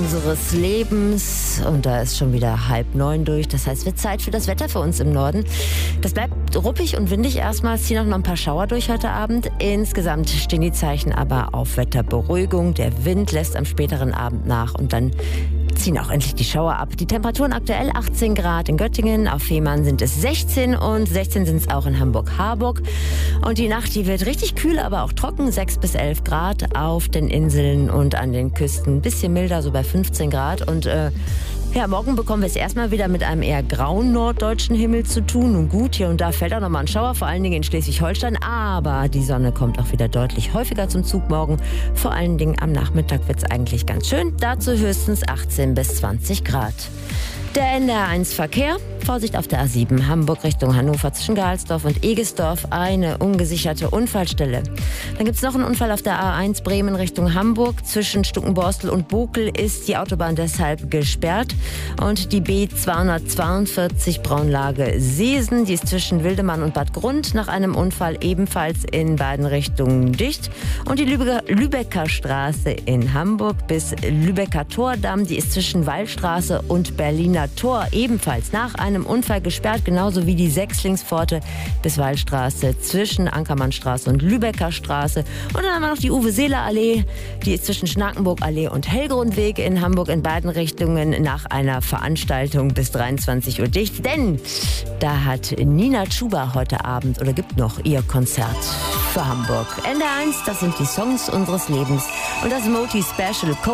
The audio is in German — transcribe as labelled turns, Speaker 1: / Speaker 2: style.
Speaker 1: unseres Lebens. Und da ist schon wieder 8:30 durch. Das heißt, es wird Zeit für das Wetter für uns im Norden. Das bleibt ruppig und windig erstmal. Es ziehen auch noch ein paar Schauer durch heute Abend. Insgesamt stehen die Zeichen aber auf Wetterberuhigung. Der Wind lässt am späteren Abend nach und dann ziehen auch endlich die Schauer ab. Die Temperaturen aktuell 18 Grad in Göttingen, auf Fehmarn sind es 16 und 16 sind es auch in Hamburg-Harburg. Und die Nacht, die wird richtig kühl, aber auch trocken, 6 bis 11 Grad auf den Inseln und an den Küsten. Ein bisschen milder, so bei 15 Grad. Und morgen bekommen wir es erstmal wieder mit einem eher grauen norddeutschen Himmel zu tun. Und gut, hier und da fällt auch nochmal ein Schauer, vor allen Dingen in Schleswig-Holstein. Aber die Sonne kommt auch wieder deutlich häufiger zum Zug morgen. Vor allen Dingen am Nachmittag wird es eigentlich ganz schön. Dazu höchstens 18 bis 20 Grad. Der NDR1-Verkehr. Vorsicht auf der A7 Hamburg Richtung Hannover zwischen Gahlsdorf und Egesdorf. Eine ungesicherte Unfallstelle. Dann gibt es noch einen Unfall auf der A1 Bremen Richtung Hamburg. Zwischen Stuckenborstel und Bokel ist die Autobahn deshalb gesperrt. Und die B242 Braunlage Seesen, die ist zwischen Wildemann und Bad Grund nach einem Unfall ebenfalls in beiden Richtungen dicht. Und die Lübecker Straße in Hamburg bis Lübecker Tordamm, die ist zwischen Wallstraße und Berliner Tor ebenfalls nach einem Unfall gesperrt, genauso wie die Sechslingspforte bis Wallstraße zwischen Ankermannstraße und Lübecker Straße. Und dann haben wir noch die Uwe-Seeler-Allee, die ist zwischen Schnakenburg-Allee und Hellgrundweg in Hamburg in beiden Richtungen nach einer Veranstaltung bis 23 Uhr dicht. Denn da hat Nina Chuba heute Abend oder gibt noch ihr Konzert für Hamburg. NDR1, das sind die Songs unseres Lebens und das Moti Special